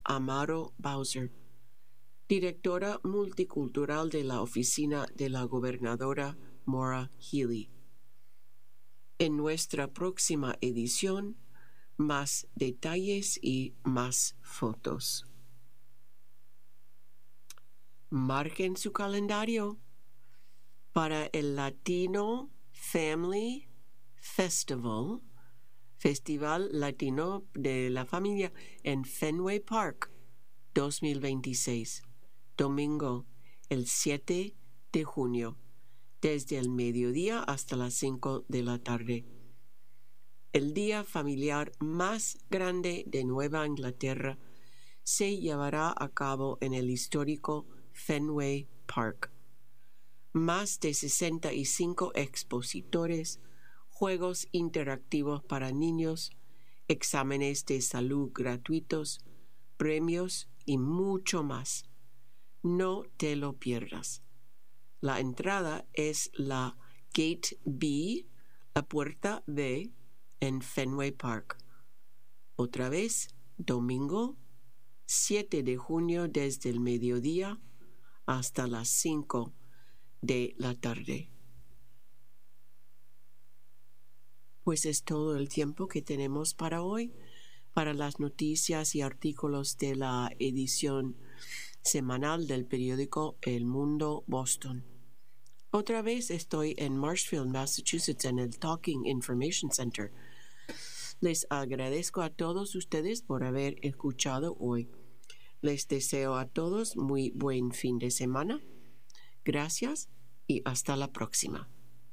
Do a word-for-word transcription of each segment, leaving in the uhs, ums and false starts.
Amaro Bowser, directora multicultural de la oficina de la gobernadora Maura Healey. En nuestra próxima edición, más detalles y más fotos. Marquen su calendario para el Latino Family Festival, Festival Latino de la Familia en Fenway Park dos mil veintiséis, domingo el siete de junio, desde el mediodía hasta las cinco de la tarde. El día familiar más grande de Nueva Inglaterra se llevará a cabo en el histórico Fenway Park. Más de sesenta y cinco expositores, juegos interactivos para niños, exámenes de salud gratuitos, premios y mucho más. No te lo pierdas. La entrada es la Gate B, la puerta B, en Fenway Park. Otra vez, domingo, siete de junio, desde el mediodía hasta las cinco de la tarde. Pues es todo el tiempo que tenemos para hoy, para las noticias y artículos de la edición semanal del periódico El Mundo Boston. Otra vez estoy en Marshfield, Massachusetts, en el Talking Information Center. Les agradezco a todos ustedes por haber escuchado hoy. Les deseo a todos muy buen fin de semana. Gracias y hasta la próxima.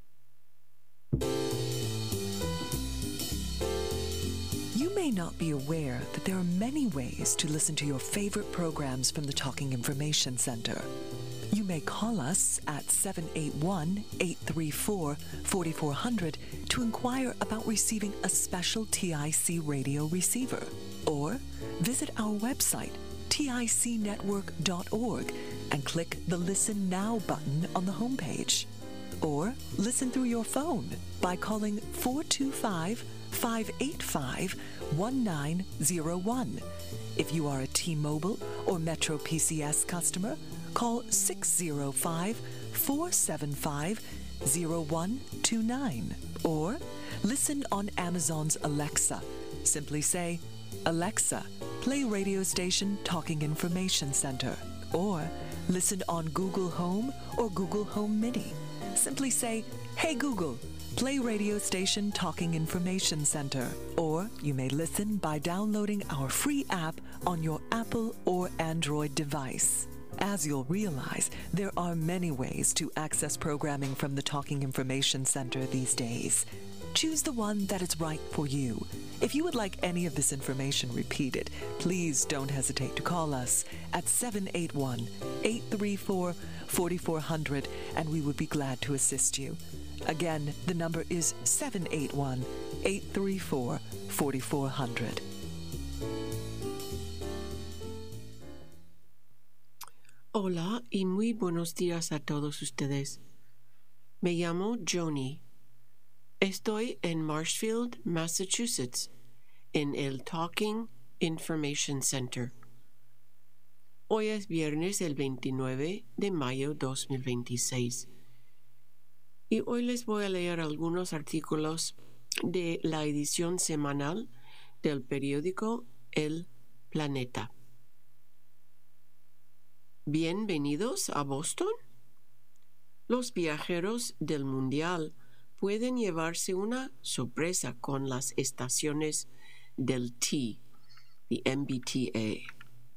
You may not be aware that there are many ways to listen to your favorite programs from the Talking Information Center. You may call us at seven eight one, eight three four, four four zero zero to inquire about receiving a special T I C radio receiver. Or visit our website, tic network dot org, and click the Listen Now button on the homepage. Or listen through your phone by calling four two five, five eight five, one nine zero one. If you are a T-Mobile or Metro P C S customer, call six zero five, four seven five, zero one two nine. Or listen on Amazon's Alexa. Simply say, Alexa, play radio station Talking Information Center. Or listen on Google Home or Google Home Mini. Simply say, Hey Google, play radio station Talking Information Center. Or you may listen by downloading our free app on your Apple or Android device. As you'll realize, there are many ways to access programming from the Talking Information Center these days. Choose the one that is right for you. If you would like any of this information repeated, please don't hesitate to call us at seven eight one, eight three four, four four zero zero, and we would be glad to assist you. Again, the number is seven eight one, eight three four, four four zero zero. Hola y muy buenos días a todos ustedes. Me llamo Joni. Estoy en Marshfield, Massachusetts, en el Talking Information Center. Hoy es viernes el veintinueve de mayo dos mil veintiséis. Y hoy les voy a leer algunos artículos de la edición semanal del periódico El Planeta. Bienvenidos a Boston. Los viajeros del Mundial pueden llevarse una sorpresa con las estaciones del T, the M B T A.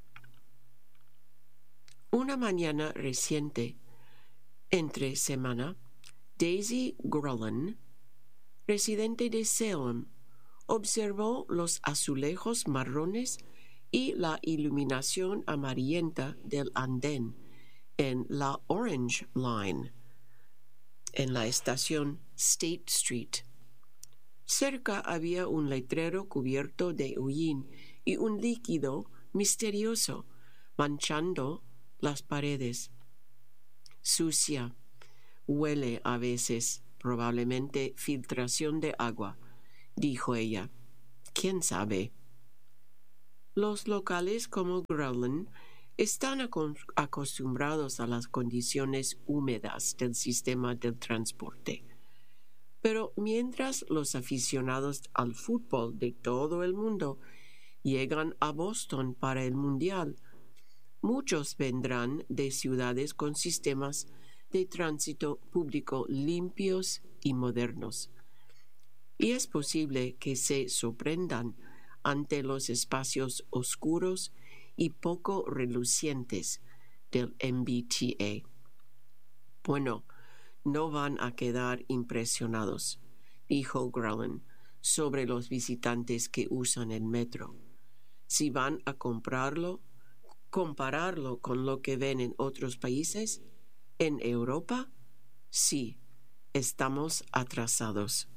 Una mañana reciente, entre semana, Daisy Grullen, residente de Salem, observó los azulejos marrones y la iluminación amarillenta del andén en la Orange Line, en la estación State Street. Cerca había un letrero cubierto de hollín y un líquido misterioso manchando las paredes. Sucia, huele a veces, probablemente filtración de agua, dijo ella. ¿Quién sabe? Los locales como Grelin están acostumbrados a las condiciones húmedas del sistema del transporte. Pero mientras los aficionados al fútbol de todo el mundo llegan a Boston para el Mundial, muchos vendrán de ciudades con sistemas de tránsito público limpios y modernos. Y es posible que se sorprendan ante los espacios oscuros y poco relucientes del M B T A. Bueno, no van a quedar impresionados, dijo Grelin, sobre los visitantes que usan el metro. Si van a comprarlo, compararlo con lo que ven en otros países, en Europa, sí, estamos atrasados.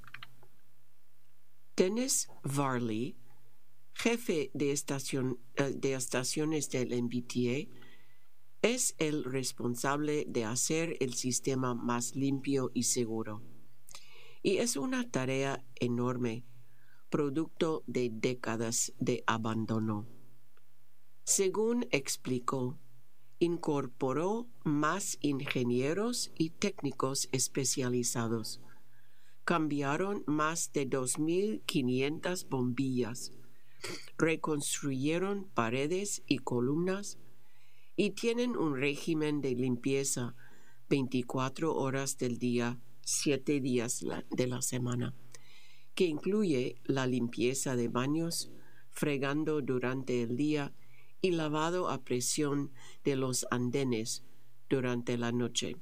Dennis Varley, jefe de, estación, de estaciones del M B T A, es el responsable de hacer el sistema más limpio y seguro. Y es una tarea enorme, producto de décadas de abandono. Según explicó, incorporó más ingenieros y técnicos especializados. Cambiaron más de dos mil quinientas bombillas, reconstruyeron paredes y columnas y tienen un régimen de limpieza veinticuatro horas del día, siete días de la semana, que incluye la limpieza de baños, fregando durante el día y lavado a presión de los andenes durante la noche.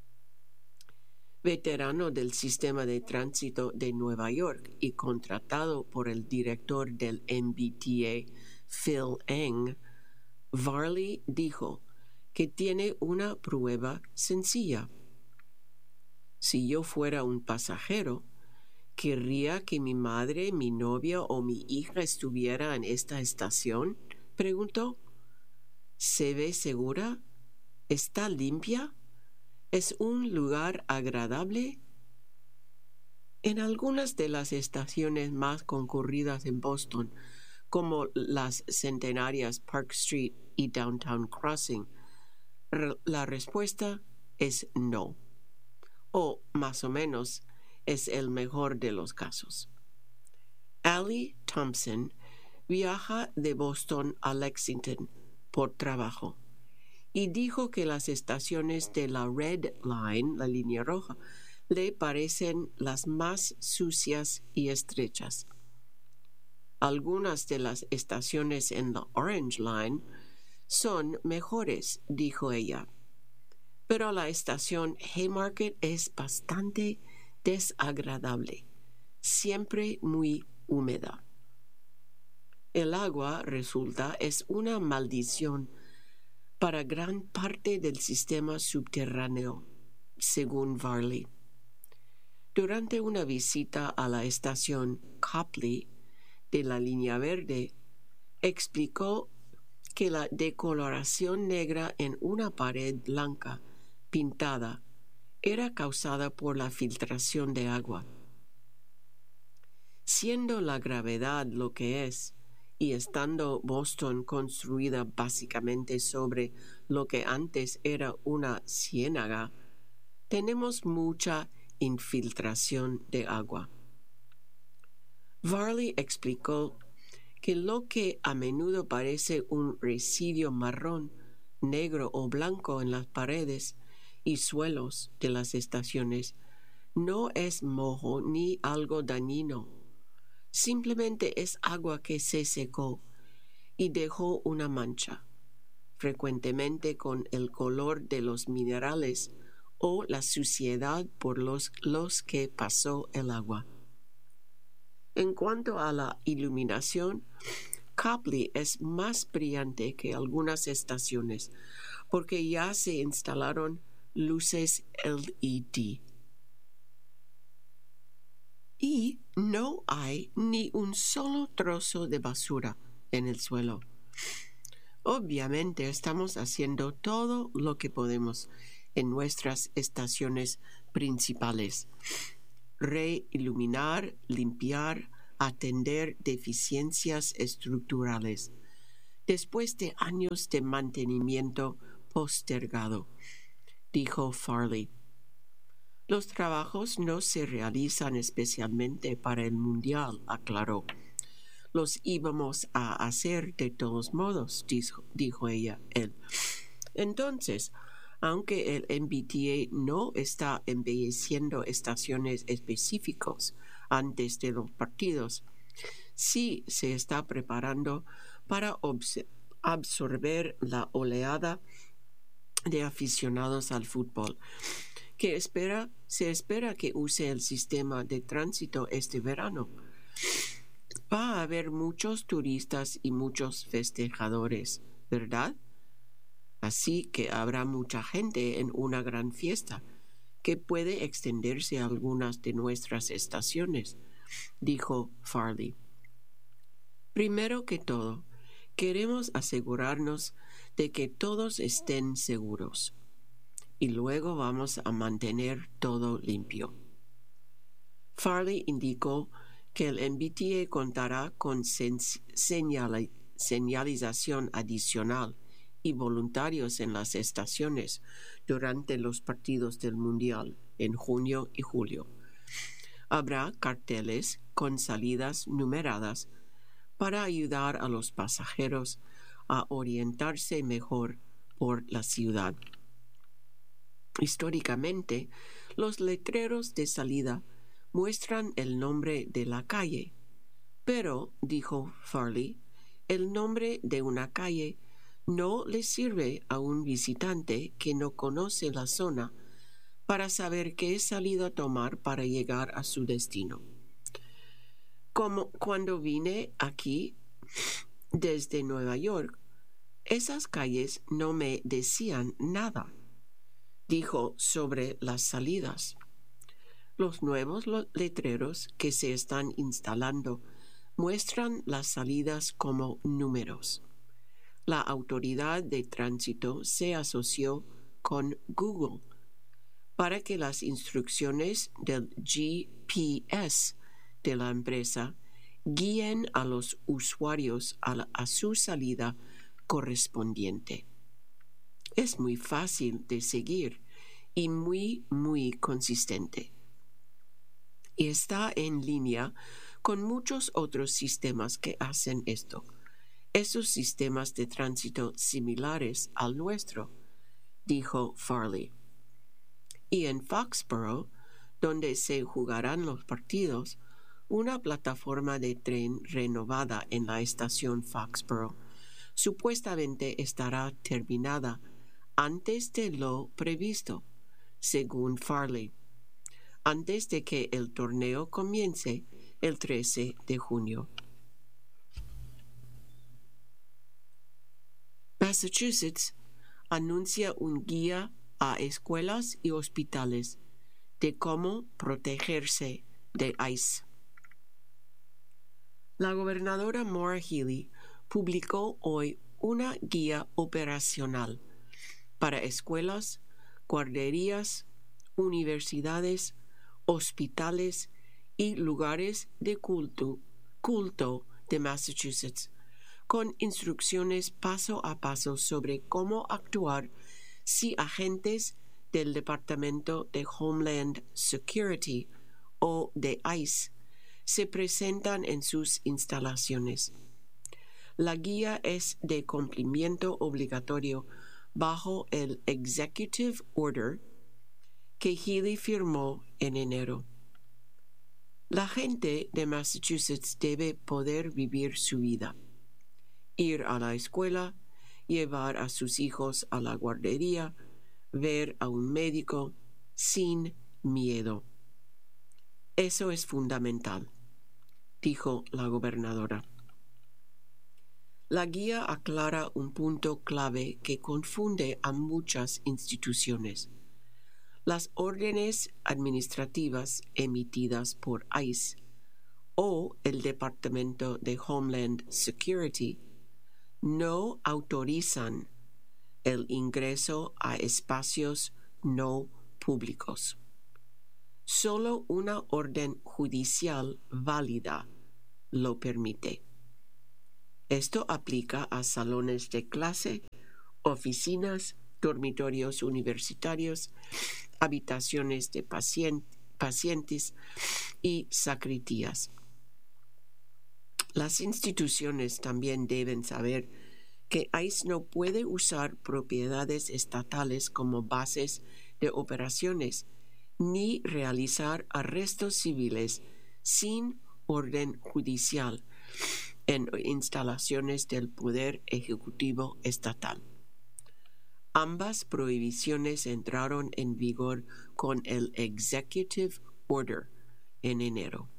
Veterano del sistema de tránsito de Nueva York y contratado por el director del M B T A, Phil Eng, Varley dijo que tiene una prueba sencilla. Si yo fuera un pasajero, ¿querría que mi madre, mi novia o mi hija estuviera en esta estación?, preguntó. ¿Se ve segura? ¿Está limpia? ¿Es un lugar agradable? En algunas de las estaciones más concurridas en Boston, como las centenarias Park Street y Downtown Crossing, la respuesta es no. O, más o menos, es el mejor de los casos. Allie Thompson viaja de Boston a Lexington por trabajo y dijo que las estaciones de la Red Line, la línea roja, le parecen las más sucias y estrechas. Algunas de las estaciones en la Orange Line son mejores, dijo ella, pero la estación Haymarket es bastante desagradable, siempre muy húmeda. El agua, resulta, es una maldición para gran parte del sistema subterráneo, según Varley. Durante una visita a la estación Copley de la línea verde, explicó que la decoloración negra en una pared blanca pintada era causada por la filtración de agua. Siendo la gravedad lo que es, y estando Boston construida básicamente sobre lo que antes era una ciénaga, tenemos mucha infiltración de agua. Varley explicó que lo que a menudo parece un residuo marrón, negro o blanco en las paredes y suelos de las estaciones no es moho ni algo dañino. Simplemente es agua que se secó y dejó una mancha, frecuentemente con el color de los minerales o la suciedad por los, los que pasó el agua. En cuanto a la iluminación, Copley es más brillante que algunas estaciones porque ya se instalaron luces L E D. Y no hay ni un solo trozo de basura en el suelo. Obviamente estamos haciendo todo lo que podemos en nuestras estaciones principales. Reiluminar, limpiar, atender deficiencias estructurales, después de años de mantenimiento postergado, dijo Farley. Los trabajos no se realizan especialmente para el Mundial, aclaró. Los íbamos a hacer de todos modos, dijo, dijo ella, él. Entonces, aunque el M B T A no está embelleciendo estaciones específicas antes de los partidos, sí se está preparando para absorber la oleada de aficionados al fútbol, que espera, se espera que use el sistema de tránsito este verano. Va a haber muchos turistas y muchos festejadores, ¿verdad? Así que habrá mucha gente en una gran fiesta, que puede extenderse a algunas de nuestras estaciones, dijo Farley. Primero que todo, queremos asegurarnos de que todos estén seguros, y luego vamos a mantener todo limpio. Farley indicó que el M B T A contará con señal- señalización adicional y voluntarios en las estaciones durante los partidos del Mundial en junio y julio. Habrá carteles con salidas numeradas para ayudar a los pasajeros a orientarse mejor por la ciudad. Históricamente, los letreros de salida muestran el nombre de la calle, pero, dijo Farley, el nombre de una calle no le sirve a un visitante que no conoce la zona para saber qué salida tomar para llegar a su destino. Como cuando vine aquí desde Nueva York, esas calles no me decían nada, dijo sobre las salidas. Los nuevos letreros que se están instalando muestran las salidas como números. La autoridad de tránsito se asoció con Google para que las instrucciones del G P S de la empresa guíen a los usuarios a, la, a su salida correspondiente. Es muy fácil de seguir y muy, muy consistente. Y está en línea con muchos otros sistemas que hacen esto. Esos sistemas de tránsito similares al nuestro, dijo Farley. Y en Foxborough, donde se jugarán los partidos, una plataforma de tren renovada en la estación Foxborough supuestamente estará terminada antes de lo previsto, según Farley, antes de que el torneo comience el trece de junio. Massachusetts anuncia un guía a escuelas y hospitales de cómo protegerse de ICE. La gobernadora Maura Healey publicó hoy una guía operacional para escuelas, guarderías, universidades, hospitales y lugares de culto, culto de Massachusetts, con instrucciones paso a paso sobre cómo actuar si agentes del Departamento de Homeland Security o de ICE se presentan en sus instalaciones. La guía es de cumplimiento obligatorio bajo el Executive Order que Healey firmó en enero. La gente de Massachusetts debe poder vivir su vida, ir a la escuela, llevar a sus hijos a la guardería, ver a un médico sin miedo. Eso es fundamental, dijo la gobernadora. La guía aclara un punto clave que confunde a muchas instituciones. Las órdenes administrativas emitidas por ICE o el Departamento de Homeland Security no autorizan el ingreso a espacios no públicos. Solo una orden judicial válida lo permite. Esto aplica a salones de clase, oficinas, dormitorios universitarios, habitaciones de pacien- pacientes y sacristías. Las instituciones también deben saber que ICE no puede usar propiedades estatales como bases de operaciones ni realizar arrestos civiles sin orden judicial en instalaciones del Poder Ejecutivo Estatal. Ambas prohibiciones entraron en vigor con el Executive Order en enero.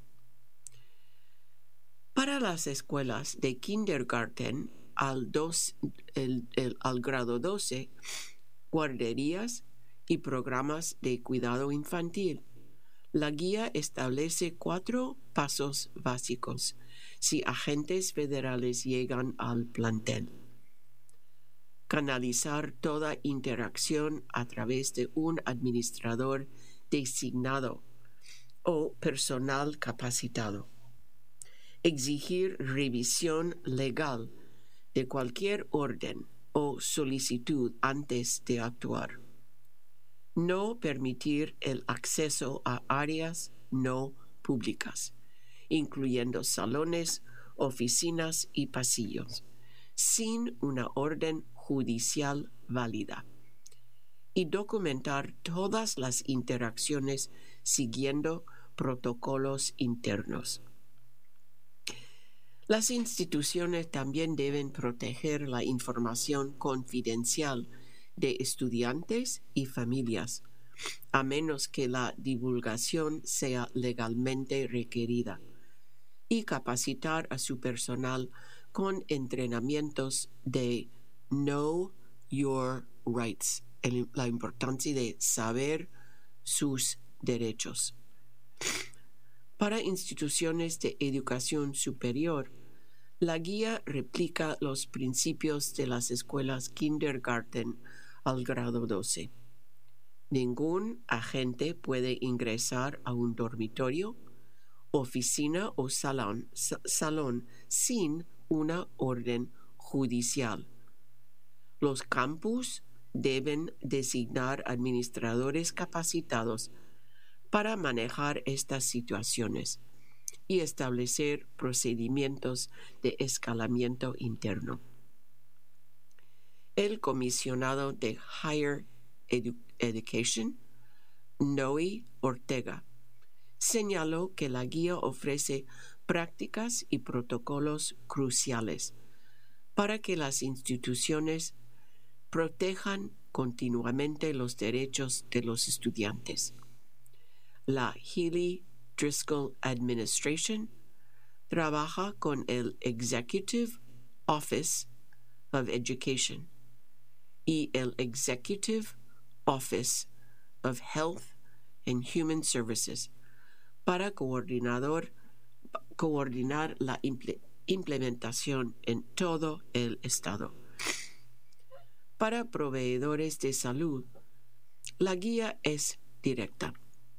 Para las escuelas de kindergarten al, dos, el, el, al grado doce, guarderías y programas de cuidado infantil, la guía establece cuatro pasos básicos si agentes federales llegan al plantel. Canalizar toda interacción a través de un administrador designado o personal capacitado. Exigir revisión legal de cualquier orden o solicitud antes de actuar. No permitir el acceso a áreas no públicas, incluyendo salones, oficinas y pasillos, sin una orden judicial válida. Y documentar todas las interacciones siguiendo protocolos internos. Las instituciones también deben proteger la información confidencial de estudiantes y familias, a menos que la divulgación sea legalmente requerida, y capacitar a su personal con entrenamientos de Know Your Rights, el, la importancia de saber sus derechos. Para instituciones de educación superior, la guía replica los principios de las escuelas kindergarten al grado doce. Ningún agente puede ingresar a un dormitorio, oficina o salón, salón sin una orden judicial. Los campus deben designar administradores capacitados para manejar estas situaciones y establecer procedimientos de escalamiento interno. El comisionado de Higher Edu- Education, Noe Ortega, señaló que la guía ofrece prácticas y protocolos cruciales para que las instituciones protejan continuamente los derechos de los estudiantes. La Healy Driscoll Administration trabaja con el Executive Office of Education y el Executive Office of Health and Human Services para coordinador, coordinar la imple, implementación en todo el estado. Para proveedores de salud, la guía es directa.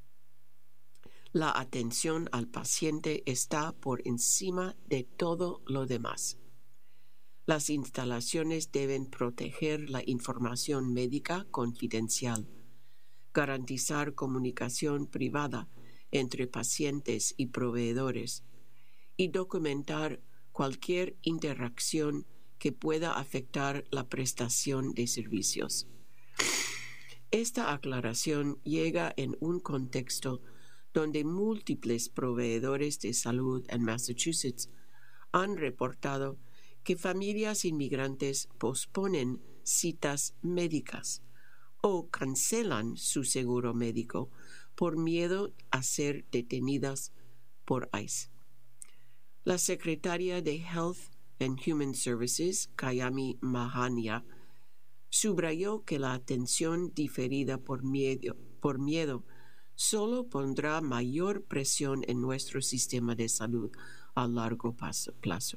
La atención al paciente está por encima de todo lo demás. Las instalaciones deben proteger la información médica confidencial, garantizar comunicación privada entre pacientes y proveedores y documentar cualquier interacción que pueda afectar la prestación de servicios. Esta aclaración llega en un contexto donde múltiples proveedores de salud en Massachusetts han reportado que familias inmigrantes posponen citas médicas o cancelan su seguro médico por miedo a ser detenidas por ICE. La secretaria de Health and Human Services, Kayami Mahania, subrayó que la atención diferida por miedo, por miedo solo pondrá mayor presión en nuestro sistema de salud a largo plazo.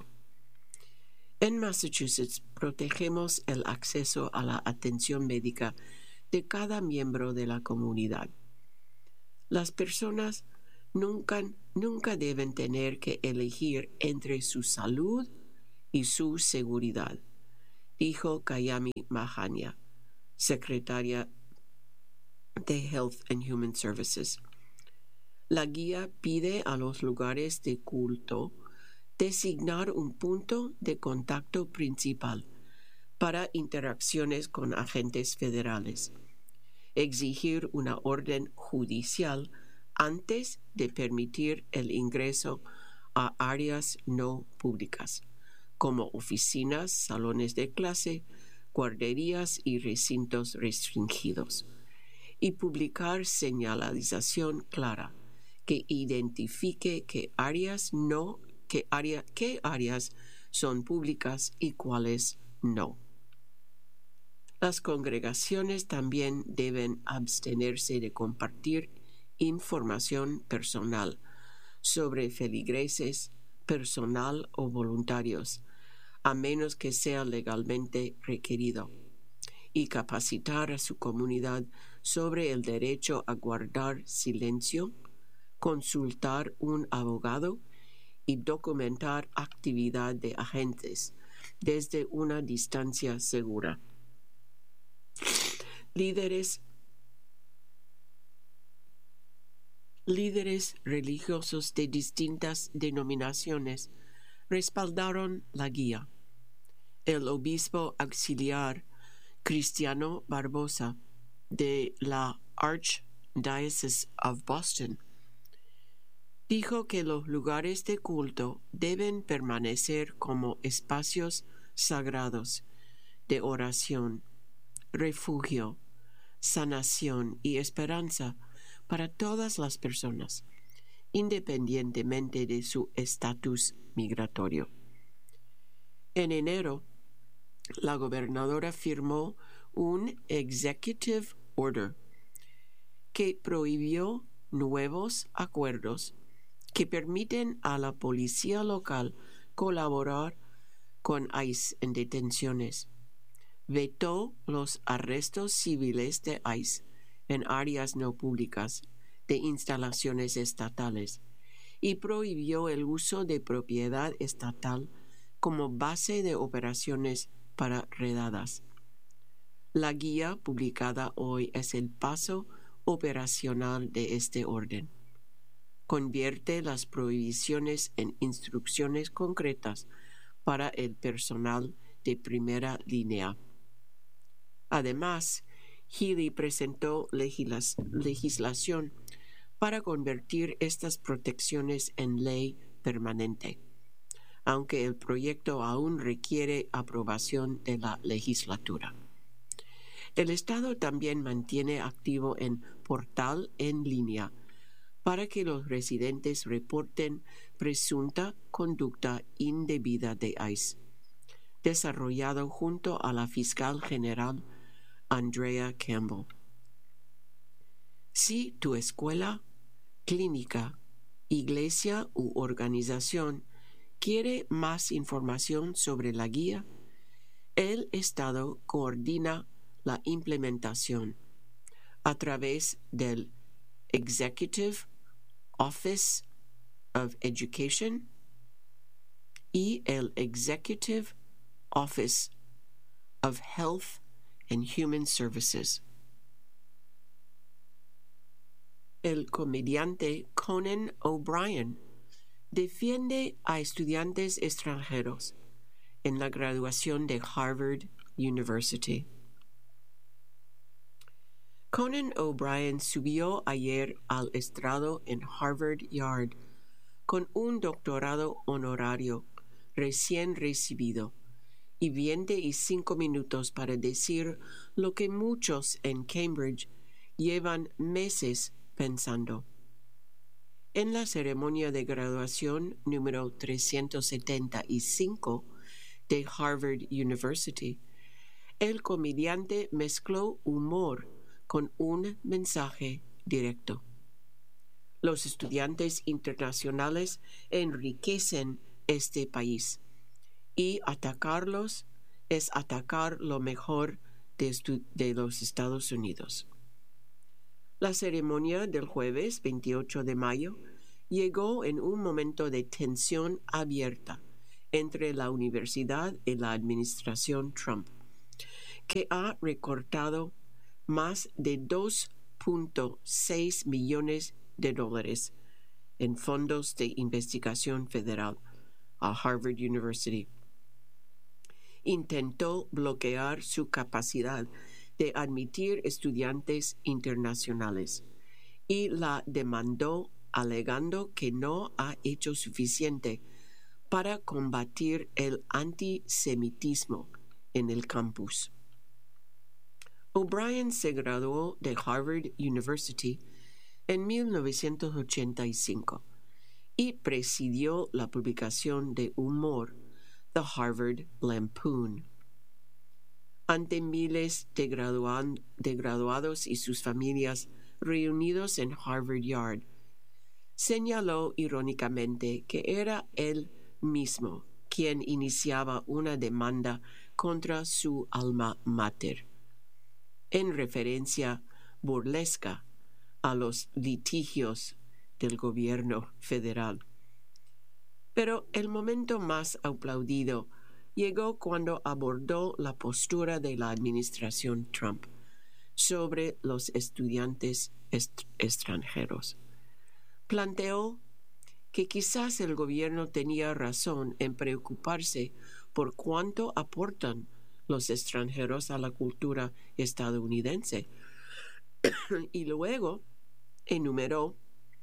En Massachusetts protegemos el acceso a la atención médica de cada miembro de la comunidad. Las personas nunca, nunca deben tener que elegir entre su salud y su seguridad, dijo Kayami Mahania, secretaria de Health and Human Services. La guía pide a los lugares de culto designar un punto de contacto principal para interacciones con agentes federales, exigir una orden judicial antes de permitir el ingreso a áreas no públicas, como oficinas, salones de clase, guarderías y recintos restringidos, y publicar señalización clara que identifique qué áreas no, qué área, qué áreas son públicas y cuáles no. Las congregaciones también deben abstenerse de compartir información personal sobre feligreses, personal o voluntarios, a menos que sea legalmente requerido, y capacitar a su comunidad sobre el derecho a guardar silencio, consultar un abogado y documentar actividad de agentes desde una distancia segura. Líderes, líderes religiosos de distintas denominaciones respaldaron la guía. El obispo auxiliar Cristiano Barbosa de la Archdiocese of Boston dijo que los lugares de culto deben permanecer como espacios sagrados de oración, refugio, sanación y esperanza para todas las personas, independientemente de su estatus migratorio. En enero, la gobernadora firmó un Executive Order que prohibió nuevos acuerdos que permiten a la policía local colaborar con ICE en detenciones. Vetó los arrestos civiles de ICE en áreas no públicas de instalaciones estatales y prohibió el uso de propiedad estatal como base de operaciones para redadas. La guía publicada hoy es el paso operacional de este orden. Convierte las prohibiciones en instrucciones concretas para el personal de primera línea. Además, Healy presentó legisla- legislación para convertir estas protecciones en ley permanente, aunque el proyecto aún requiere aprobación de la legislatura. El Estado también mantiene activo el portal en línea para que los residentes reporten presunta conducta indebida de ICE, desarrollado junto a la fiscal general Andrea Campbell. Si tu escuela, clínica, iglesia u organización quiere más información sobre la guía, el Estado coordina la implementación a través del Executive Office of Education y el Executive Office of Health and Human Services. El comediante Conan O'Brien defiende a estudiantes extranjeros en la graduación de Harvard University. Conan O'Brien subió ayer al estrado en Harvard Yard con un doctorado honorario recién recibido y veinticinco minutos para decir lo que muchos en Cambridge llevan meses pensando. En la ceremonia de graduación número trescientos setenta y cinco de Harvard University, el comediante mezcló humor con un mensaje directo. Los estudiantes internacionales enriquecen este país y atacarlos es atacar lo mejor de, estu- de los Estados Unidos. La ceremonia del jueves veintiocho de mayo llegó en un momento de tensión abierta entre la universidad y la administración Trump, que ha recortado más de dos punto seis millones de dólares en fondos de investigación federal a Harvard University. Intentó bloquear su capacidad de admitir estudiantes internacionales y la demandó alegando que no ha hecho suficiente para combatir el antisemitismo en el campus. O'Brien se graduó de Harvard University en mil novecientos ochenta y cinco y presidió la publicación de humor The Harvard Lampoon. Ante miles de, graduan- de graduados y sus familias reunidos en Harvard Yard, señaló irónicamente que era él mismo quien iniciaba una demanda contra su alma mater, en referencia burlesca a los litigios del gobierno federal. Pero el momento más aplaudido llegó cuando abordó la postura de la administración Trump sobre los estudiantes est- extranjeros. Planteó que quizás el gobierno tenía razón en preocuparse por cuánto aportan los extranjeros a la cultura estadounidense. Y luego enumeró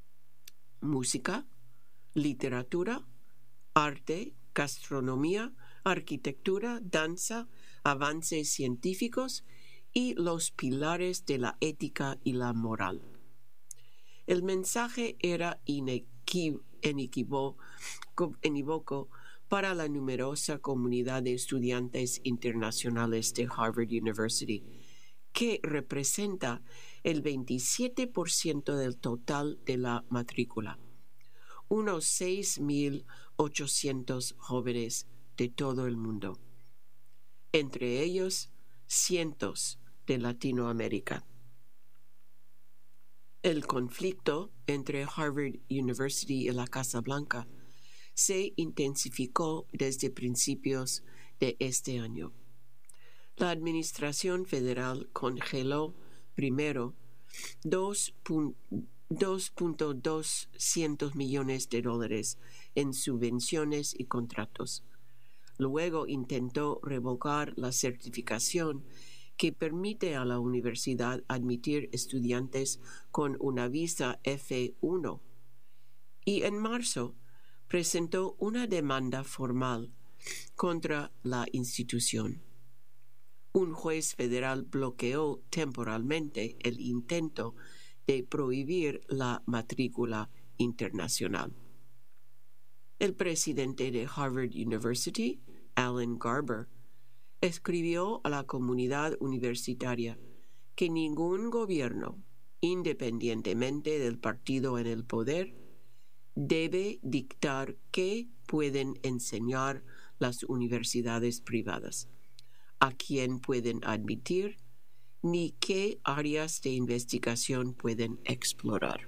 música, literatura, arte, gastronomía, arquitectura, danza, avances científicos y los pilares de la ética y la moral. El mensaje era inequívoco, inequívoco para la numerosa comunidad de estudiantes internacionales de Harvard University, que representa el veintisiete por ciento del total de la matrícula, unos seis mil ochocientos jóvenes de todo el mundo, entre ellos cientos de Latinoamérica. El conflicto entre Harvard University y la Casa Blanca se intensificó desde principios de este año. La administración federal congeló primero dos punto doscientos millones de dólares en subvenciones y contratos. Luego intentó revocar la certificación que permite a la universidad admitir estudiantes con una visa F uno. Y en marzo presentó una demanda formal contra la institución. Un juez federal bloqueó temporalmente el intento de prohibir la matrícula internacional. El presidente de Harvard University, Alan Garber, escribió a la comunidad universitaria que ningún gobierno, independientemente del partido en el poder, debe dictar qué pueden enseñar las universidades privadas, a quién pueden admitir, ni qué áreas de investigación pueden explorar.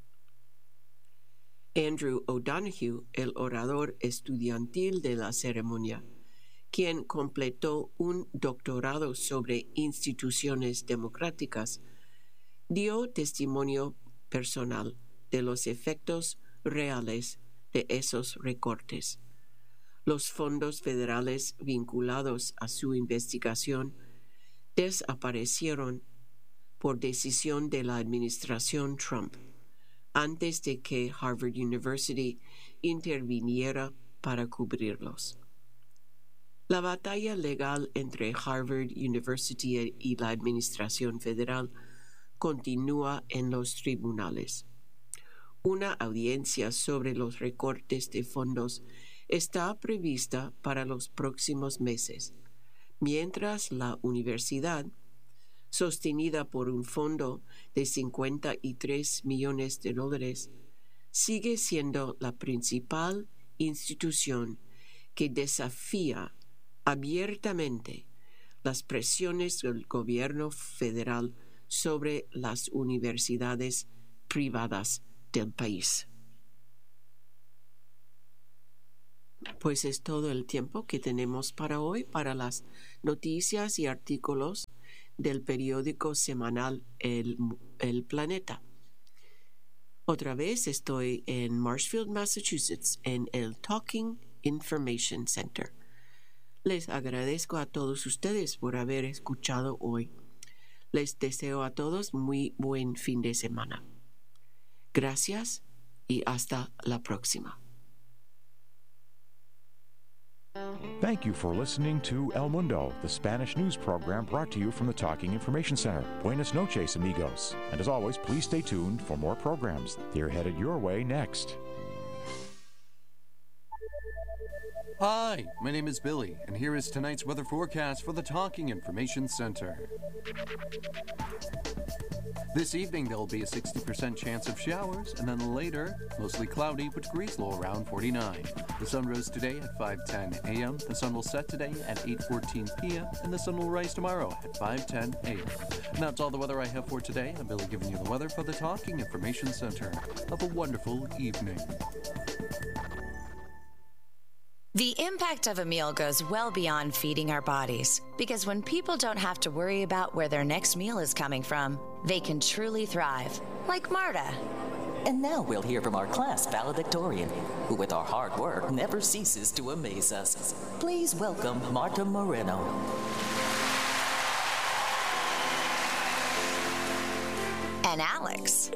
Andrew O'Donoghue, el orador estudiantil de la ceremonia, quien completó un doctorado sobre instituciones democráticas, dio testimonio personal de los efectos reales de esos recortes. Los fondos federales vinculados a su investigación desaparecieron por decisión de la administración Trump antes de que Harvard University interviniera para cubrirlos. La batalla legal entre Harvard University y la administración federal continúa en los tribunales. Una audiencia sobre los recortes de fondos está prevista para los próximos meses, mientras la universidad, sostenida por un fondo de cincuenta y tres millones de dólares, sigue siendo la principal institución que desafía abiertamente las presiones del gobierno federal sobre las universidades privadas del país. Pues es todo el tiempo que tenemos para hoy para las noticias y artículos del periódico semanal El, El Planeta. Otra vez estoy en Marshfield, Massachusetts, en el Talking Information Center. Les agradezco a todos ustedes por haber escuchado hoy. Les deseo a todos muy buen fin de semana. Gracias y hasta la próxima. Thank you for listening to El Mundo, the Spanish news program brought to you from the Talking Information Center. Buenas noches, amigos. And as always, please stay tuned for more programs. They're headed your way next. Hi, my name is Billy, and here is tonight's weather forecast for the Talking Information Center. This evening, there will be a sixty percent chance of showers, and then later, mostly cloudy, but degrees low around forty-nine. The sun rose today at five ten a.m., the sun will set today at eight fourteen p.m., and the sun will rise tomorrow at five ten a.m. And that's all the weather I have for today. I'm Billy giving you the weather for the Talking Information Center. Have a wonderful evening. The impact of a meal goes well beyond feeding our bodies, because when people don't have to worry about where their next meal is coming from, they can truly thrive, like Marta. And now we'll hear from our class valedictorian, who with our hard work never ceases to amaze us. Please welcome Marta Moreno. And Alex.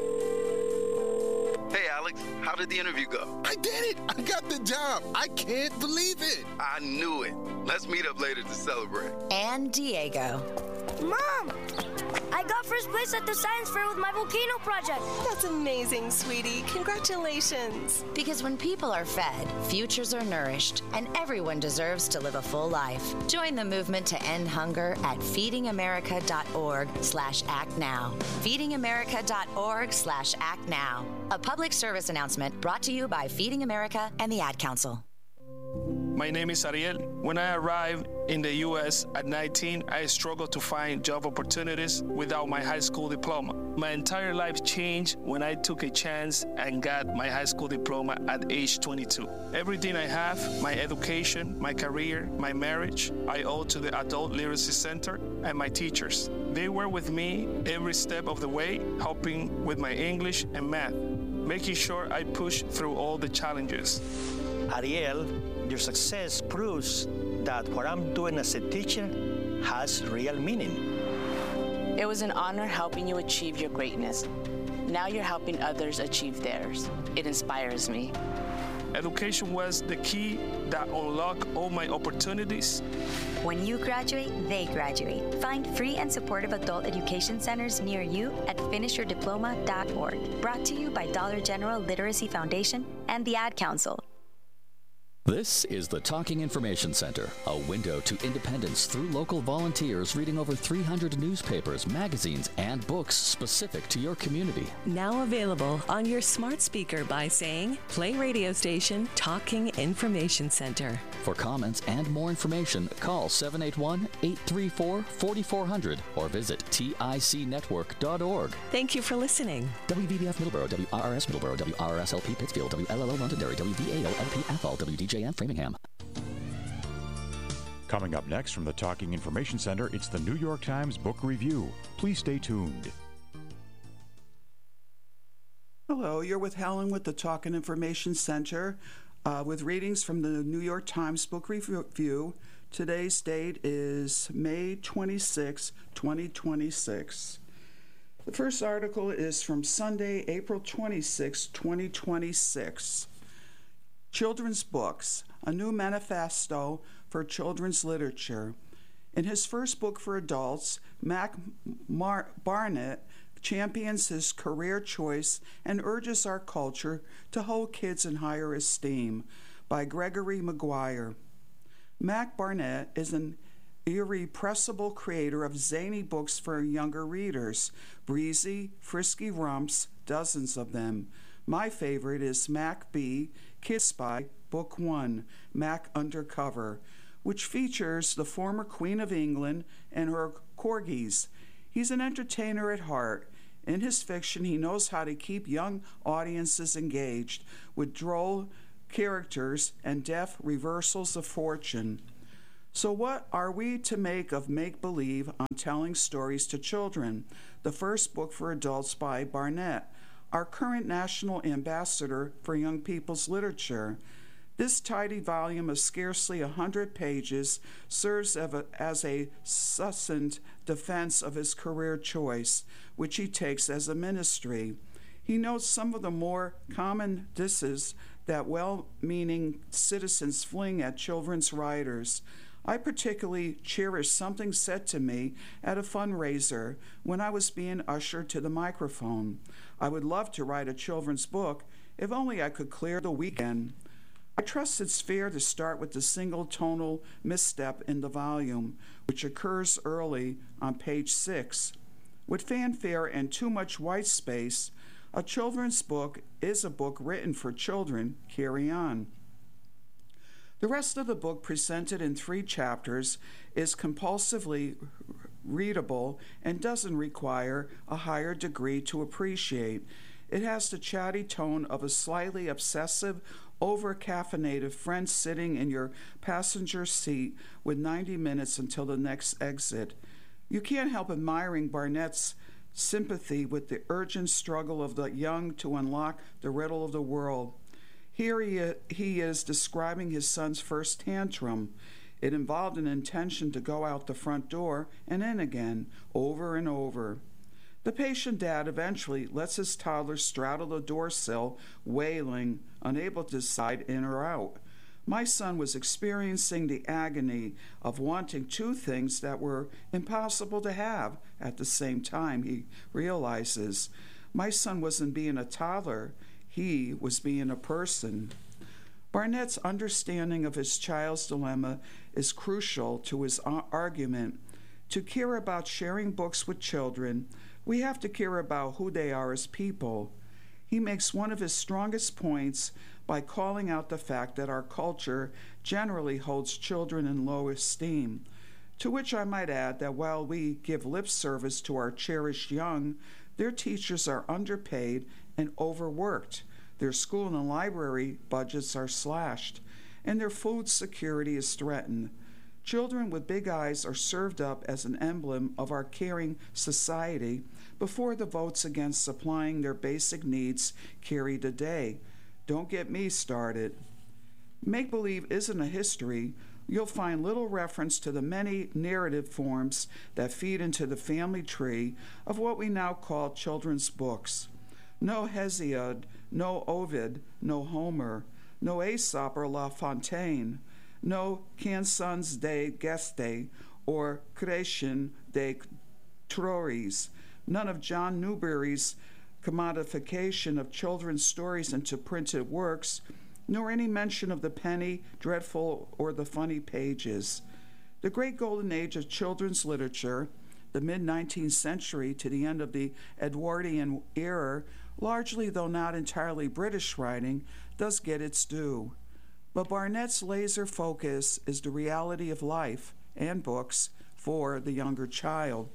Hey, Alex, how did the interview go? I did it! I got the job! I can't believe it! I knew it. Let's meet up later to celebrate. And Diego. Mom! I got first place at the science fair with my volcano project. That's amazing, sweetie. Congratulations. Because when people are fed, futures are nourished, and everyone deserves to live a full life. Join the movement to end hunger at feedingamerica.org slash act now. feedingamerica.org slash act now. A public service announcement brought to you by Feeding America and the Ad Council. My name is Ariel. When I arrived in the U S at nineteen, I struggled to find job opportunities without my high school diploma. My entire life changed when I took a chance and got my high school diploma at age twenty-two. Everything I have, my education, my career, my marriage, I owe to the Adult Literacy Center and my teachers. They were with me every step of the way, helping with my English and math, making sure I push through all the challenges. Ariel, your success proves that what I'm doing as a teacher has real meaning. It was an honor helping you achieve your greatness. Now you're helping others achieve theirs. It inspires me. Education was the key that unlocked all my opportunities. When you graduate, they graduate. Find free and supportive adult education centers near you at finish your diploma dot org. Brought to you by Dollar General Literacy Foundation and the Ad Council. This is the Talking Information Center, a window to independence through local volunteers reading over three hundred newspapers, magazines, and books specific to your community. Now available on your smart speaker by saying, play radio station Talking Information Center. For comments and more information, call seven eight one, eight three four, four four zero zero or visit tic network dot org. Thank you for listening. W V B F Middleborough, W R R S Middleborough, W R R S L P Pittsfield, W L L O Londonderry, W V A L L P Athol, W D J M Framingham. Coming up next from the Talking Information Center, it's the New York Times Book Review. Please stay tuned. Hello, you're with Helen with the Talking Information Center uh, with readings from the New York Times Book Review. Today's date is May twenty-sixth, twenty twenty-six. The first article is from Sunday, April twenty-sixth, twenty twenty-six. Children's Books, a new manifesto for children's literature. In his first book for adults, Mac Mar- Barnett champions his career choice and urges our culture to hold kids in higher esteem, by Gregory Maguire. Mac Barnett is an irrepressible creator of zany books for younger readers, breezy, frisky romps, dozens of them. My favorite is Mac B. Kid Spy, Book One, Mac Undercover, which features the former Queen of England and her corgis. He's an entertainer at heart. In his fiction, he knows how to keep young audiences engaged with droll characters, and deft reversals of fortune. So what are we to make of Make-Believe on Telling Stories to Children, the first book for adults by Barnett, our current national ambassador for young people's literature? This tidy volume of scarcely a hundred pages serves as a succinct defense of his career choice, which he takes as a ministry. He notes some of the more common disses that well-meaning citizens fling at children's writers. I particularly cherish something said to me at a fundraiser when I was being ushered to the microphone. I would love to write a children's book if only I could clear the weekend. I trust it's fair to start with the single tonal misstep in the volume, which occurs early on page six. With fanfare and too much white space, a children's book is a book written for children. Carry on. The rest of the book, presented in three chapters, is compulsively readable and doesn't require a higher degree to appreciate. It has the chatty tone of a slightly obsessive, over-caffeinated friend sitting in your passenger seat with ninety minutes until the next exit. You can't help admiring Barnett's sympathy with the urgent struggle of the young to unlock the riddle of the world. Here he, he is describing his son's first tantrum. It involved an intention to go out the front door and in again, over and over. The patient dad eventually lets his toddler straddle the door sill, wailing, unable to decide in or out. My son was experiencing the agony of wanting two things that were impossible to have at the same time, he realizes. My son wasn't being a toddler, he was being a person. Barnett's understanding of his child's dilemma is crucial to his argument. To care about sharing books with children, we have to care about who they are as people. He makes one of his strongest points by calling out the fact that our culture generally holds children in low esteem, to which I might add that while we give lip service to our cherished young, their teachers are underpaid and overworked, their school and library budgets are slashed, and their food security is threatened. Children with big eyes are served up as an emblem of our caring society before the votes against supplying their basic needs carry the day. Don't get me started. Make-believe isn't a history. You'll find little reference to the many narrative forms that feed into the family tree of what we now call children's books. No Hesiod, no Ovid, no Homer, no Aesop or La Fontaine, no Cançons de Geste or Création de Troyes, none of John Newbery's commodification of children's stories into printed works, nor any mention of the penny, dreadful, or the funny pages. The great golden age of children's literature, the mid-nineteenth century to the end of the Edwardian era, largely though not entirely British writing, does get its due. But Barnett's laser focus is the reality of life and books for the younger child.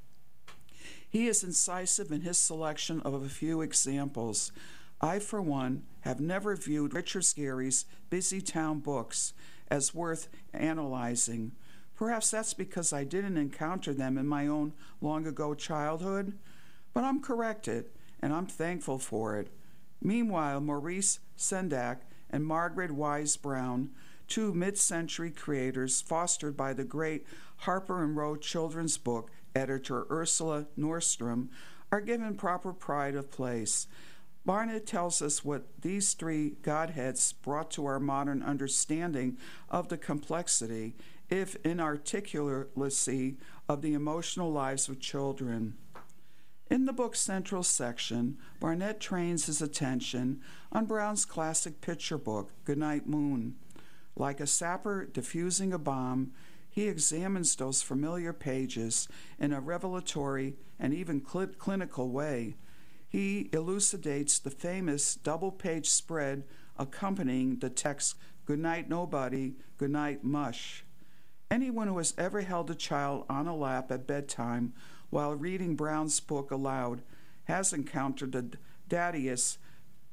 He is incisive in his selection of a few examples. I, for one, have never viewed Richard Scarry's Busy Town books as worth analyzing. Perhaps that's because I didn't encounter them in my own long-ago childhood, but I'm corrected, and I'm thankful for it. Meanwhile, Maurice Sendak and Margaret Wise Brown, two mid-century creators fostered by the great Harper and Row children's book editor Ursula Nordstrom, are given proper pride of place. Barnett tells us what these three godheads brought to our modern understanding of the complexity, if inarticulacy, of the emotional lives of children. In the book's central section, Barnett trains his attention on Brown's classic picture book, Goodnight Moon. Like a sapper diffusing a bomb, he examines those familiar pages in a revelatory and even cl- clinical way. He elucidates the famous double-page spread accompanying the text, Goodnight Nobody, Goodnight Mush. Anyone who has ever held a child on a lap at bedtime while reading Brown's book aloud has encountered the daddiest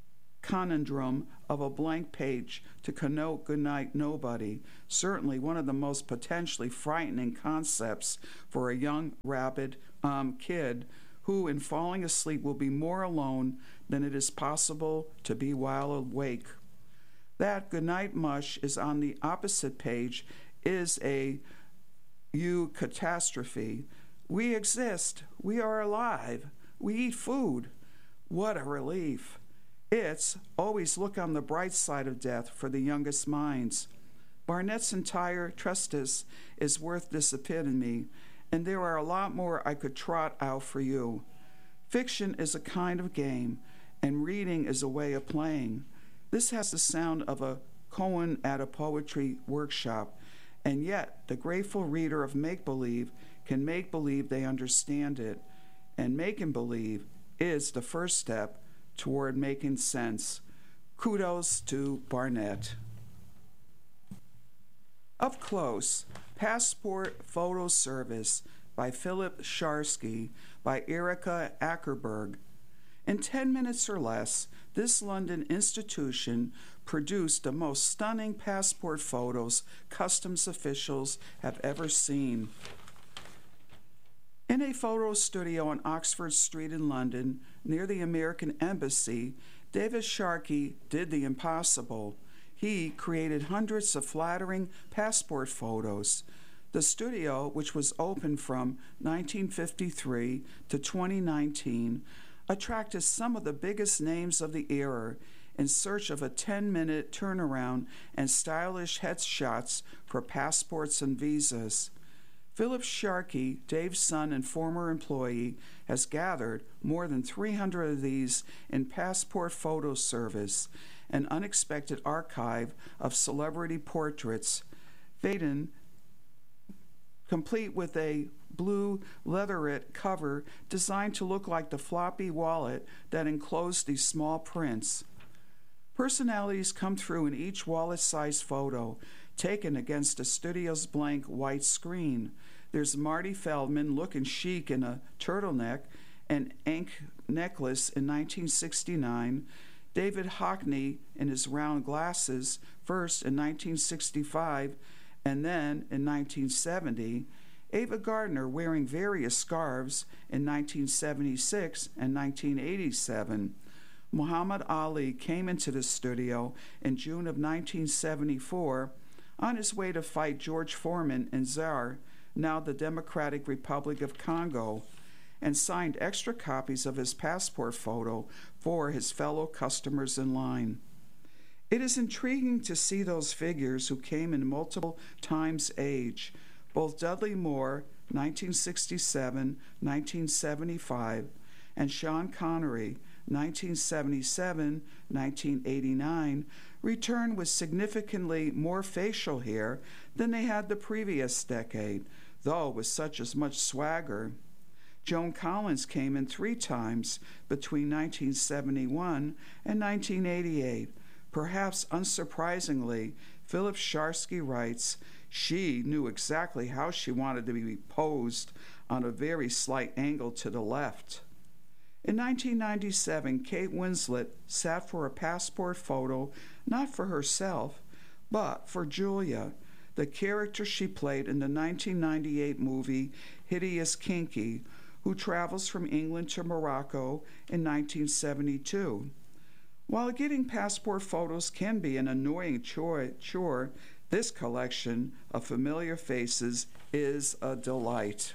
conundrum of a blank page to connote goodnight nobody, certainly one of the most potentially frightening concepts for a young, rabid um, kid who, in falling asleep, will be more alone than it is possible to be while awake. That goodnight mush is on the opposite page is a eucatastrophe. We exist. We are alive. We eat food. What a relief. It's always look on the bright side of death for the youngest minds. Barnett's entire treatise is worth this epitome, and there are a lot more I could trot out for you. Fiction is a kind of game, and reading is a way of playing. This has the sound of a koan at a poetry workshop, and yet the grateful reader of make-believe can make believe they understand it, and making believe is the first step toward making sense. Kudos to Barnett. Up Close, Passport Photo Service by Philip Sharsky by Erica Ackerberg. In ten minutes or less, this London institution produced the most stunning passport photos customs officials have ever seen. In a photo studio on Oxford Street in London, near the American Embassy, David Sharkey did the impossible. He created hundreds of flattering passport photos. The studio, which was open from nineteen fifty-three to twenty nineteen, attracted some of the biggest names of the era in search of a ten-minute turnaround and stylish headshots for passports and visas. Philip Sharkey, Dave's son and former employee, has gathered more than three hundred of these in Passport Photo Service, an unexpected archive of celebrity portraits. Faden, complete with a blue leatherette cover designed to look like the floppy wallet that enclosed these small prints. Personalities come through in each wallet-sized photo, taken against the studio's blank white screen. There's Marty Feldman looking chic in a turtleneck and ink necklace in nineteen sixty-nine, David Hockney in his round glasses, first in nineteen sixty-five and then in nineteen seventy, Ava Gardner wearing various scarves in nineteen seventy-six and nineteen eighty-seven. Muhammad Ali came into the studio in June of nineteen seventy-four on his way to fight George Foreman in Zaire, now the Democratic Republic of Congo, and signed extra copies of his passport photo for his fellow customers in line. It is intriguing to see those figures who came in multiple times age, both Dudley Moore, nineteen sixty-seven, nineteen seventy-five, and Sean Connery, nineteen seventy-seven, nineteen eighty-nine, returned with significantly more facial hair than they had the previous decade, though with such as much swagger. Joan Collins came in three times between nineteen seventy-one and nineteen eighty-eight. Perhaps unsurprisingly, Philip Sharsky writes, she knew exactly how she wanted to be posed on a very slight angle to the left. In nineteen ninety-seven, Kate Winslet sat for a passport photo, not for herself, but for Julia, the character she played in the nineteen ninety-eight movie Hideous Kinky, who travels from England to Morocco in nineteen seventy-two. While getting passport photos can be an annoying chore, chore, this collection of familiar faces is a delight.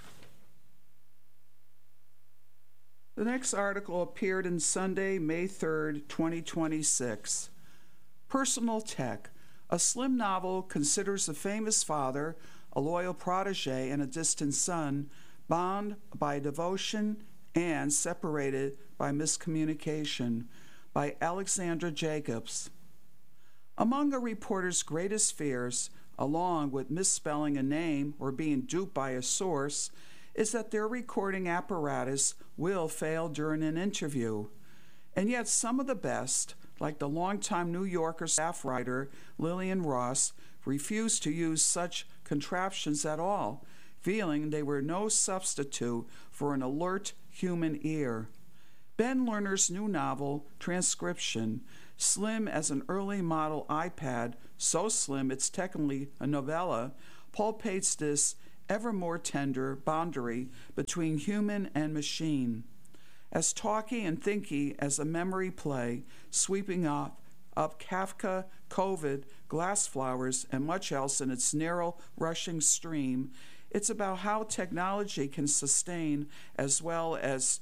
The next article appeared in Sunday, May third, twenty twenty-six. Personal Tech, a slim novel, considers a famous father, a loyal protege, and a distant son, bound by devotion and separated by miscommunication, by Alexandra Jacobs. Among a reporter's greatest fears, along with misspelling a name or being duped by a source, is that their recording apparatus will fail during an interview. And yet some of the best, like the longtime New Yorker staff writer Lillian Ross, refused to use such contraptions at all, feeling they were no substitute for an alert human ear. Ben Lerner's new novel, Transcription, Slim as an early model iPad, so slim it's technically a novella, palpates this ever more tender boundary between human and machine. As talky and thinky as a memory play, sweeping up, up Kafka, COVID, glass flowers, and much else in its narrow, rushing stream, it's about how technology can sustain as well as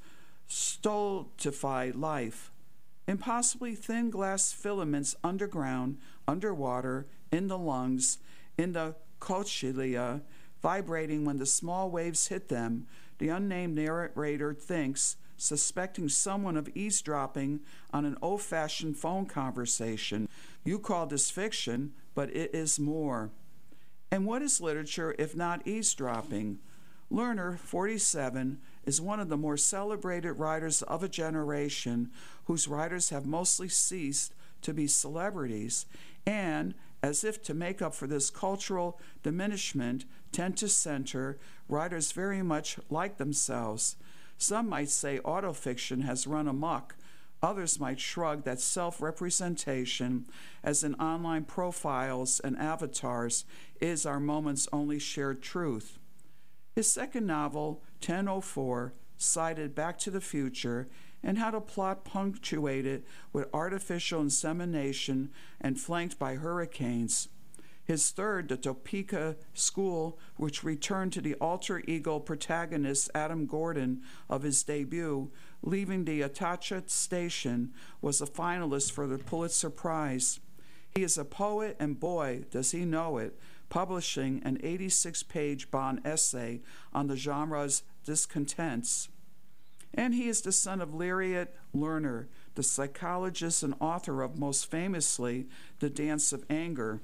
stultify life. Impossibly thin glass filaments underground, underwater, in the lungs, in the cochlea, vibrating when the small waves hit them, the unnamed narrator thinks, suspecting someone of eavesdropping on an old-fashioned phone conversation. You call this fiction, but it is more. And what is literature if not eavesdropping? Lerner, forty-seven, is one of the more celebrated writers of a generation whose writers have mostly ceased to be celebrities, and, as if to make up for this cultural diminishment, tend to center writers very much like themselves. Some might say autofiction has run amok. Others might shrug that self-representation, as in online profiles and avatars, is our moment's only shared truth. His second novel, ten oh four, cited Back to the Future and had a plot punctuated with artificial insemination and flanked by hurricanes. His third, The Topeka School, which returned to the alter ego protagonist Adam Gordon of his debut, leaving the Atasha Station, was a finalist for the Pulitzer Prize. He is a poet, and boy, does he know it, publishing an eighty-six page Bond essay on the genre's discontents. And he is the son of Lyriot Lerner, the psychologist and author of, most famously, The Dance of Anger.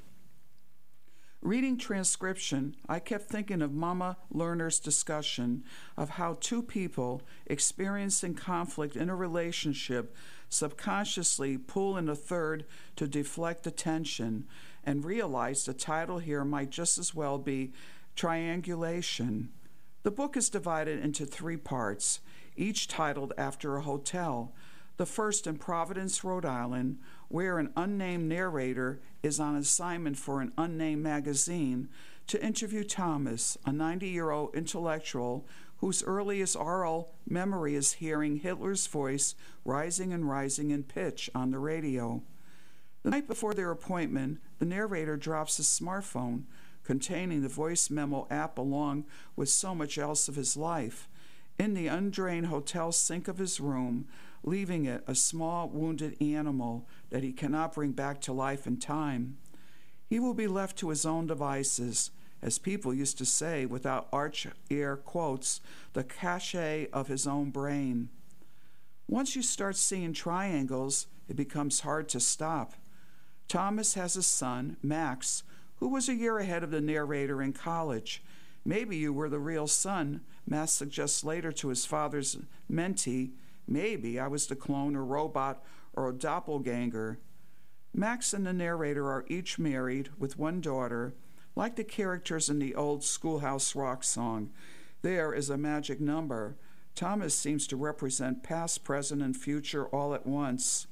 Reading transcription, I kept thinking of Mama Lerner's discussion of how two people experiencing conflict in a relationship subconsciously pull in a third to deflect attention, and realized the title here might just as well be Triangulation. The book is divided into three parts, each titled after a hotel. The first in Providence, Rhode Island, where an unnamed narrator is on assignment for an unnamed magazine to interview Thomas, a ninety-year-old intellectual whose earliest oral memory is hearing Hitler's voice rising and rising in pitch on the radio. The night before their appointment, the narrator drops his smartphone containing the voice memo app along with so much else of his life in the undrained hotel sink of his room, leaving it a small wounded animal that he cannot bring back to life in time. He will be left to his own devices, as people used to say without arch air quotes, the cachet of his own brain. Once you start seeing triangles, it becomes hard to stop. Thomas has a son, Max, who was a year ahead of the narrator in college. Maybe you were the real son, Max suggests later to his father's mentee. Maybe I was the clone or robot or a doppelganger. Max and the narrator are each married with one daughter. Like the characters in the old Schoolhouse Rock song, there is a magic number. Thomas seems to represent past, present, and future all at once.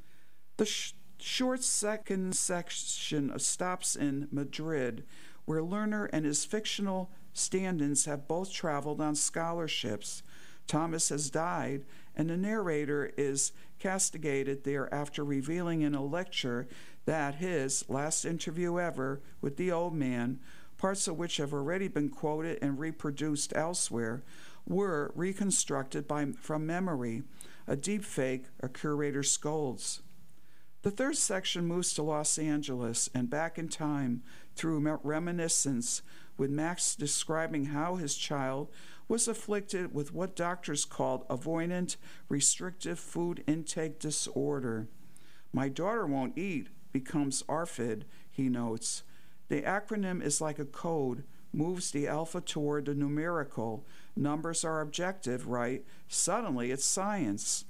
The sh- short second section stops in Madrid, where Lerner and his fictional stand-ins have both traveled on scholarships. Thomas has died, and the narrator is castigated there after revealing in a lecture that his last interview ever with the old man, parts of which have already been quoted and reproduced elsewhere, were reconstructed by, from memory, a deep fake a curator scolds. The third section moves to Los Angeles and back in time through reminiscence, with Max describing how his child was afflicted with what doctors called avoidant restrictive food intake disorder. My daughter won't eat becomes A R F I D, he notes. The acronym is like a code, moves the alpha toward the numerical. Numbers are objective, right? Suddenly it's science.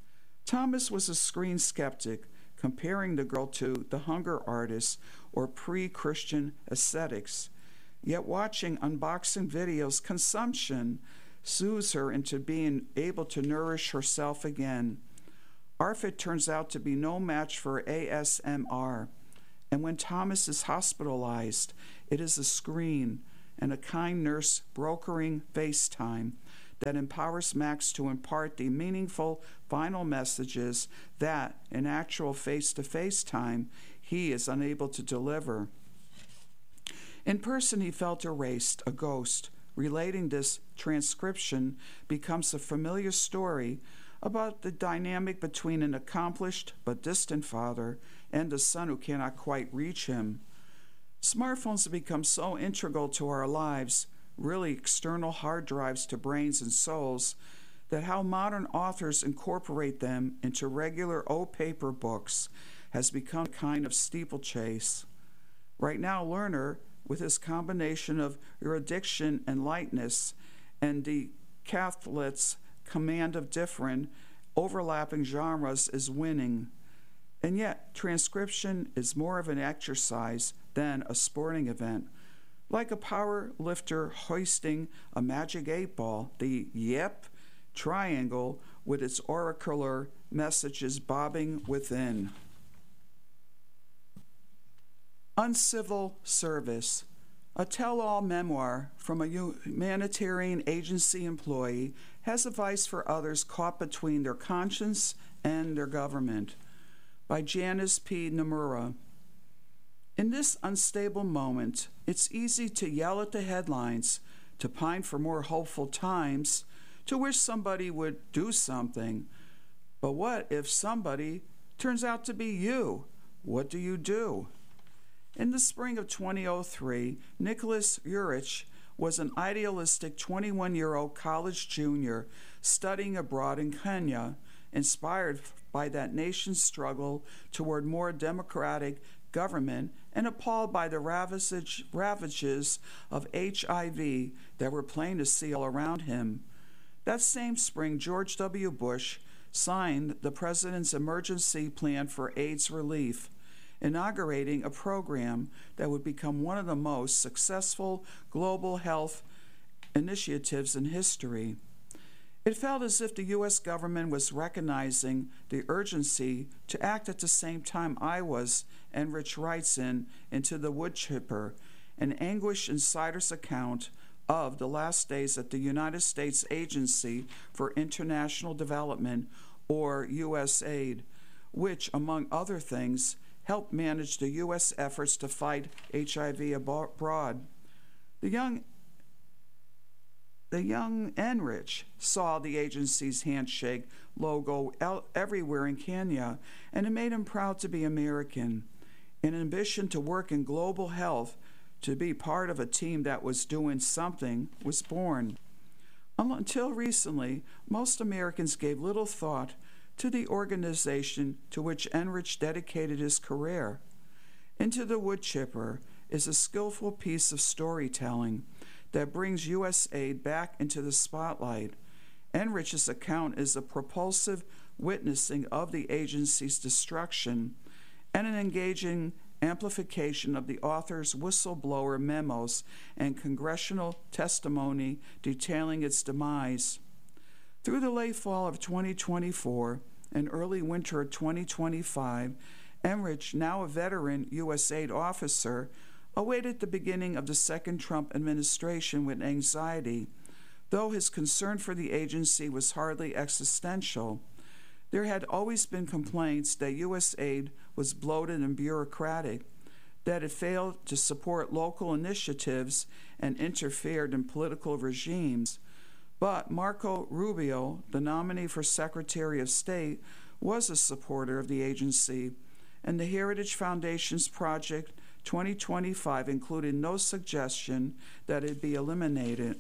Thomas was a screen skeptic, comparing the girl to the hunger artists or pre-Christian ascetics. Yet watching unboxing videos, consumption soothes her into being able to nourish herself again. A R F I D turns out to be no match for A S M R. And when Thomas is hospitalized, it is a screen and a kind nurse brokering FaceTime that empowers Max to impart the meaningful final messages that, in actual face-to-face time, he is unable to deliver. In person, he felt erased, a ghost. Relating this transcription becomes a familiar story about the dynamic between an accomplished but distant father and a son who cannot quite reach him. Smartphones have become so integral to our lives, really external hard drives to brains and souls, that how modern authors incorporate them into regular old paper books has become a kind of steeplechase. Right now, Lerner, with his combination of erudition and lightness and the Catholic's command of different, overlapping genres, is winning. And yet, transcription is more of an exercise than a sporting event. Like a power lifter hoisting a magic eight ball, the Yep triangle with its oracular messages bobbing within. Uncivil Service, a tell-all memoir from a humanitarian agency employee, has advice for others caught between their conscience and their government, by Janice P. Nomura. In this unstable moment, it's easy to yell at the headlines, to pine for more hopeful times, to wish somebody would do something. But what if somebody turns out to be you? What do you do? In the spring of two thousand three, Nicholas Urich was an idealistic twenty-one-year-old college junior studying abroad in Kenya, inspired by that nation's struggle toward more democratic government and appalled by the ravage, ravages of H I V that were plain to see all around him. That same spring, George W. Bush signed the president's emergency plan for AIDS relief, inaugurating a program that would become one of the most successful global health initiatives in history. It felt as if the U S government was recognizing the urgency to act at the same time I was, Enrich writes in Into the Wood Chipper, an anguished insider's account of the last days at the United States Agency for International Development, or U S A I D, which, among other things, helped manage the U S efforts to fight H I V abroad. The young The young Enrich saw the agency's handshake logo everywhere in Kenya, and it made him proud to be American. An ambition to work in global health, to be part of a team that was doing something, was born. Until recently, most Americans gave little thought to the organization to which Enrich dedicated his career. Into the Wood Chipper is a skillful piece of storytelling that brings U S A I D back into the spotlight. Enrich's account is a propulsive witnessing of the agency's destruction and an engaging amplification of the author's whistleblower memos and congressional testimony detailing its demise. Through the late fall of twenty twenty-four and early winter of twenty twenty-five, Enrich, now a veteran U S A I D officer, awaited the beginning of the second Trump administration with anxiety, though his concern for the agency was hardly existential. There had always been complaints that U S A I D was bloated and bureaucratic, that it failed to support local initiatives and interfered in political regimes. But Marco Rubio, the nominee for Secretary of State, was a supporter of the agency, and the Heritage Foundation's Project twenty twenty-five included no suggestion that it be eliminated.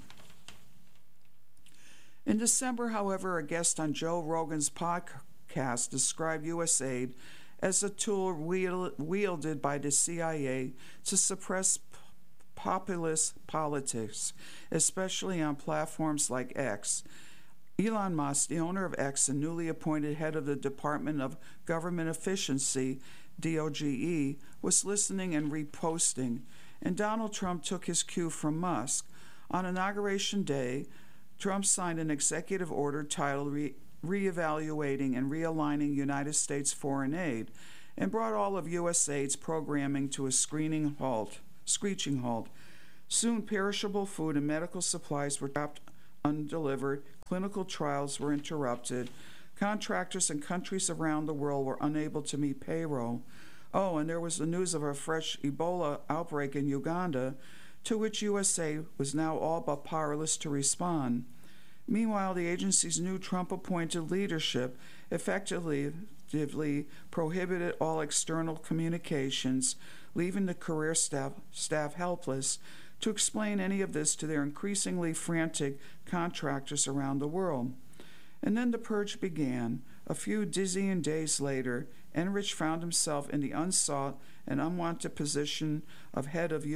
In December, however, a guest on Joe Rogan's podcast described U S A I D as a tool wielded by the C I A to suppress p- populist politics, especially on platforms like X. Elon Musk, the owner of X and newly appointed head of the Department of Government Efficiency, D O G E, was listening and reposting, and Donald Trump took his cue from Musk. On Inauguration Day, Trump signed an executive order titled Re- reevaluating and realigning United States foreign aid, and brought all of U S AID's programming to a screening halt, screeching halt. Soon, perishable food and medical supplies were dropped undelivered, clinical trials were interrupted, contractors in countries around the world were unable to meet payroll. Oh, and there was the news of a fresh Ebola outbreak in Uganda, to which U S A was now all but powerless to respond. Meanwhile, the agency's new Trump-appointed leadership effectively prohibited all external communications, leaving the career staff, staff helpless to explain any of this to their increasingly frantic contractors around the world. And then the purge began. A few dizzying days later, Enrich found himself in the unsought and unwanted position of head of